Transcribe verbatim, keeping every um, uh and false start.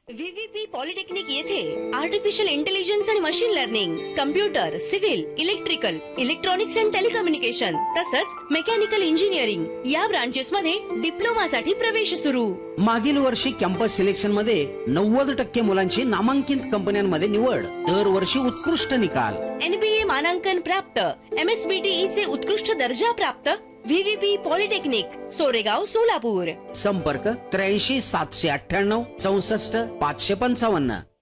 व्हीव्हीपी polytechnic येथे artificial intelligence आणि machine learning, computer, civil, electrical, electronics and telecommunication तसंच mechanical engineering या branches मध्ये डिप्लोमा साठी प्रवेश सुरू. मागील वर्षी कॅम्पस सिलेक्शन मध्ये नव्वद टक्के मुलांची नामांकित कंपन्यांमध्ये निवड. दरवर्षी उत्कृष्ट निकाल. एनबीए मानांकन प्राप्त, एमएसबीटीई चे उत्कृष्ट दर्जा प्राप्त. व्हीव्हीपी पॉलिटेक्निक, सोरेगाव, सोलापूर. संपर्क त्र्याऐंशी सातशे अठ्ठ्याण्णव चौसष्ट पाचशे पंचावन्न.